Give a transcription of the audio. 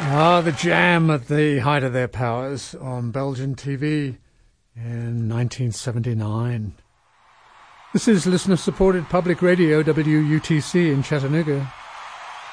The Jam at the height of their powers on Belgian TV in 1979. This is listener-supported public radio WUTC in Chattanooga.